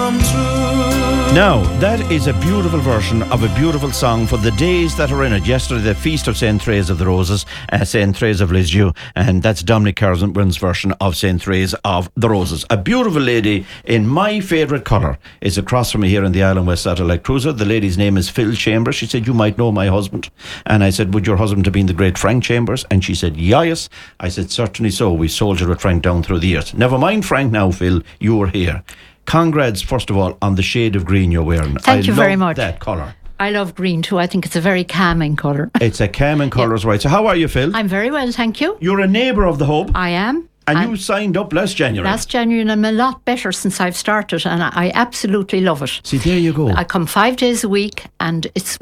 come true. Now, that is a beautiful version of a beautiful song for the days that are in it. Yesterday, the Feast of St. Therese of the Roses, St. Therese of Lisieux, and that's Dominic Carson's version of St. Therese of the Roses. A beautiful lady in my favourite colour is across from me here in the Island West Satellite Cruiser. The lady's name is Phil Chambers. She said, you might know my husband. And I said, would your husband have been the great Frank Chambers? And she said, yes. I said, certainly so. We soldiered with Frank down through the years. Never mind Frank now, Phil. You were here. Congrats, first of all, on the shade of green you're wearing. Thank you very much. That colour. I love green too. I think it's a very calming colour. It's a calming colour, right. So how are you, Phil? I'm very well, thank you. You're a neighbour of the Hub. I am. And you signed up last January. Last January, and I'm a lot better since I've started, and I absolutely love it. See, there you go. I come 5 days a week, and it's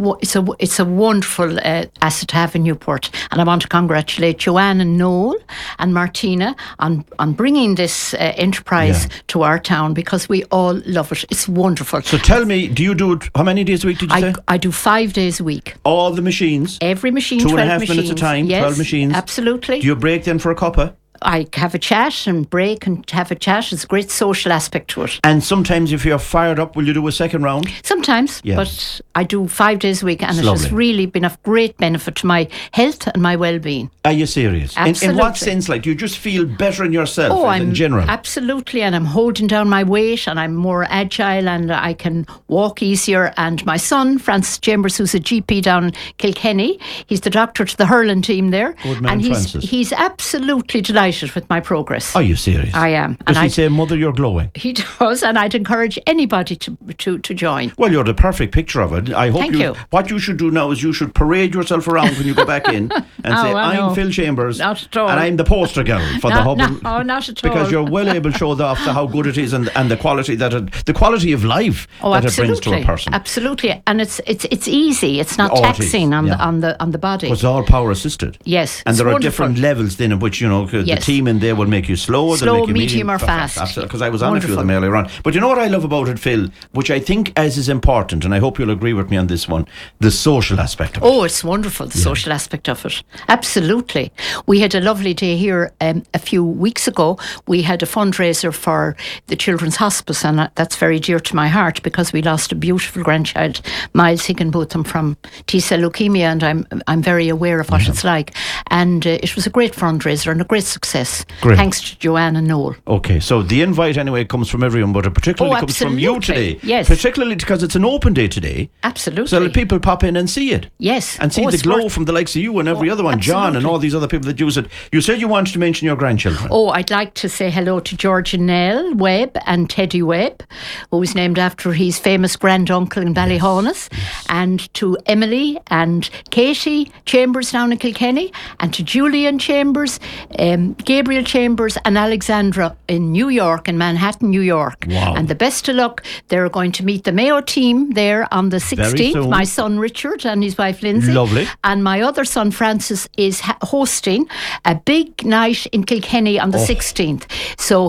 a wonderful asset to have in Newport. And I want to congratulate Joanne and Noel and Martina on bringing this enterprise to our town, because we all love it. It's wonderful. So tell me, do you do it, how many days a week did you say? I do 5 days a week. All the machines? Every machine, 2.5 12 machines. minutes a time, yes, 12 machines? Absolutely. Do you break then for a cuppa? I have a chat and break and have a chat. It's a great social aspect to it. And sometimes if you're fired up, will you do a second round? Sometimes, but I do 5 days a week, and it lovely. has really been of great benefit to my health and my well-being. Are you serious? Absolutely. In what sense? Like, do you just feel better in yourself in general? Absolutely, and I'm holding down my weight, and I'm more agile, and I can walk easier. And my son, Francis Chambers, who's a GP down in Kilkenny, he's the doctor to the hurling team there. Good man, and Francis. He's absolutely delighted with my progress. Are you serious? I am. Does he say, Mother, you're glowing? He does, and I'd encourage anybody to join. Well, you're the perfect picture of it. I hope Thank you. What you should do now is you should parade yourself around when you go back in and say, I'm Phil Chambers, not at all. and I'm the poster girl for the Hub. No, not at all. Because you're well able to show off how good it is and the quality the quality of life that it brings to a person. Absolutely, and it's easy. It's not taxing on the body. It's all power assisted. Yes, and there are wonderful. different levels then in which the team in there will make you slow, medium, or fast. Absolutely, because I was on a few of them earlier on. But you know what I love about it, Phil, which I think is important, and I hope you'll agree with me on this one: the social aspect of it. Oh, it's wonderful, the social aspect of it. Absolutely. We had a lovely day here a few weeks ago. We had a fundraiser for the Children's Hospice, and that's very dear to my heart, because we lost a beautiful grandchild, Miles Higginbotham, from T-cell leukemia, and I'm very aware of what it's like. And it was a great fundraiser and a great success. Great. Thanks to Joanne and Noel. Okay, so the invite anyway comes from everyone, but it particularly comes from you today. Yes. Particularly because it's an open day today. Absolutely. So that people pop in and see it. Yes. And see the glow from the likes of you and every other one, John and all these other people that use it. You said you wanted to mention your grandchildren. Oh, I'd like to say hello to Georginelle Webb and Teddy Webb, who was named after his famous granduncle in Ballyhonus, and to Emily and Katie Chambers down in Kilkenny, and to Julian Chambers, Gabriel Chambers and Alexandra in New York, in Manhattan, New York. Wow. And the best of luck. They're going to meet the Mayo team there on the 16th. My son Richard and his wife Lindsay. Lovely. And my other son Francis is hosting a big night in Kilkenny on the 16th. So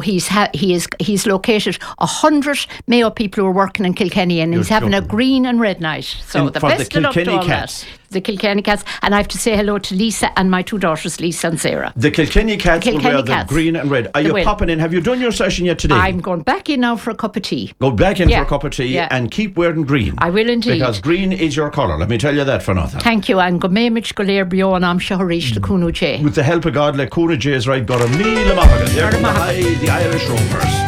he's located 100 Mayo people who are working in Kilkenny, and he's having a green and red night. So the best of luck to all that. The Kilkenny Cats. And I have to say hello to Lisa and my two daughters, Lisa and Sarah. The Kilkenny Cats will wear the green and red. Are you popping in? Have you done your session yet today? I'm going back in now for a cup of tea. Go back in for a cup of tea and keep wearing green. I will indeed. Because green is your colour, let me tell you that for nothing. Thank you. And go Mamich, go Lair Bio, and I'm Shaharish, the Kuno J. With the help of God, let Kuno J is right, got a meal of Mahogany. They're the Irish Rovers.